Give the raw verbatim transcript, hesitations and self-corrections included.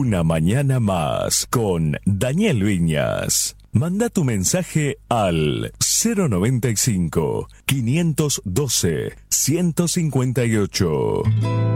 Una mañana más con Daniel Viñas. Manda tu mensaje al cero noventa y cinco, quinientos doce, ciento cincuenta y ocho.